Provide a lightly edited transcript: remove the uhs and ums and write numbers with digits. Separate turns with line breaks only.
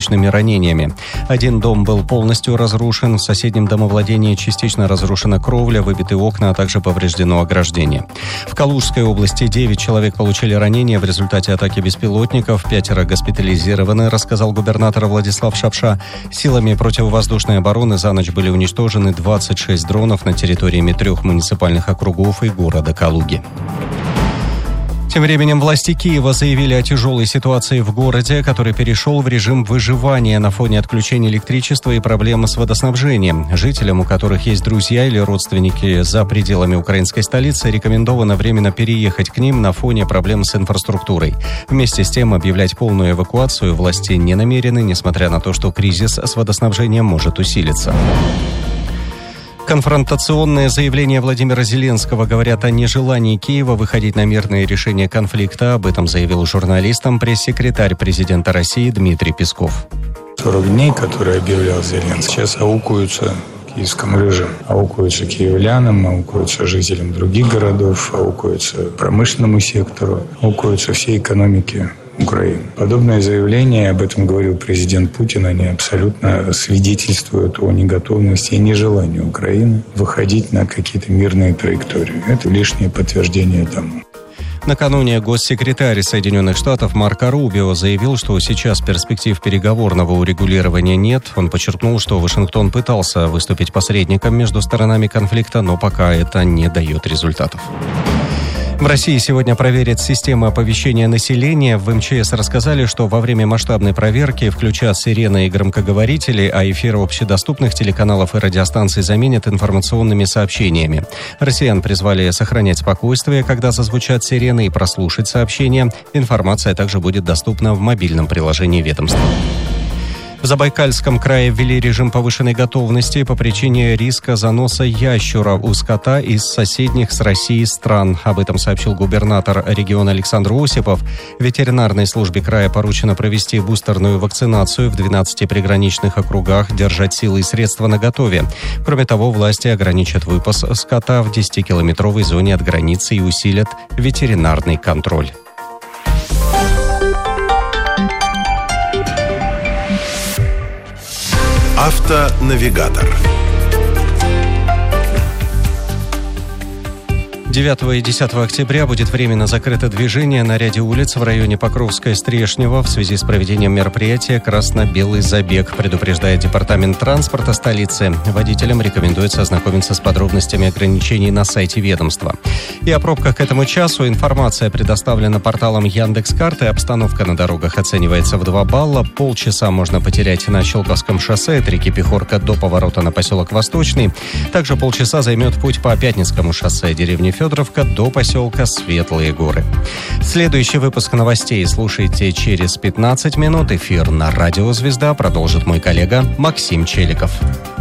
различными ранениями. Один дом был полностью разрушен, в соседнем домовладении частично разрушена кровля, выбиты окна, а также повреждено ограждение. В Калужской области 9 человек получили ранения в результате атаки беспилотников, 5 госпитализированы, рассказал губернатор Владислав Шапша. Силами противовоздушной обороны за ночь были уничтожены 26 дронов на территории 3 муниципальных округов и города Калуги. Тем временем власти Киева заявили о тяжелой ситуации в городе, который перешел в режим выживания на фоне отключения электричества и проблем с водоснабжением. Жителям, у которых есть друзья или родственники за пределами украинской столицы, рекомендовано временно переехать к ним на фоне проблем с инфраструктурой. Вместе с тем, объявлять полную эвакуацию власти не намерены, несмотря на то, что кризис с водоснабжением может усилиться. Конфронтационные заявления Владимира Зеленского говорят о нежелании Киева выходить на мирное решение конфликта. Об этом заявил журналистам пресс-секретарь президента России Дмитрий Песков.
40 дней, которые объявлял Зеленский, сейчас аукаются киевскому режиму. Аукаются киевлянам, аукаются жителям других городов, аукаются промышленному сектору, аукаются всей экономике Украины. Подобное заявление, об этом говорил президент Путин, они абсолютно свидетельствуют о неготовности и нежелании Украины выходить на какие-то мирные траектории. Это лишнее подтверждение тому.
Накануне госсекретарь Соединенных Штатов Марко Рубио заявил, что сейчас перспектив переговорного урегулирования нет. Он подчеркнул, что Вашингтон пытался выступить посредником между сторонами конфликта, но пока это не дает результатов. В России сегодня проверят системы оповещения населения. В МЧС рассказали, что во время масштабной проверки включат сирены и громкоговорители, а эфиры общедоступных телеканалов и радиостанций заменят информационными сообщениями. Россиян призвали сохранять спокойствие, когда зазвучат сирены, и прослушать сообщения. Информация также будет доступна в мобильном приложении ведомства. В Забайкальском крае ввели режим повышенной готовности по причине риска заноса ящура у скота из соседних с Россией стран. Об этом сообщил губернатор региона Александр Осипов. Ветеринарной службе края поручено провести бустерную вакцинацию в 12 приграничных округах, держать силы и средства наготове. Кроме того, власти ограничат выпас скота в 10-километровой зоне от границы и усилят ветеринарный контроль.
Автонавигатор.
9 и 10 октября будет временно закрыто движение на ряде улиц в районе Покровская-Стрешнева в связи с проведением мероприятия «Красно-белый забег», предупреждает Департамент транспорта столицы. Водителям рекомендуется ознакомиться с подробностями ограничений на сайте ведомства. И о пробках к этому часу информация предоставлена порталом Яндекс.Карты. Обстановка на дорогах оценивается в 2 балла. Полчаса можно потерять на Щелковском шоссе от реки Пехорка до поворота на поселок Восточный. Также полчаса займет путь по Пятницкому шоссе деревни Федоровка до поселка Светлые горы. Следующий выпуск новостей слушайте через 15 минут. Эфир на Радио Звезда продолжит мой коллега Максим Челиков.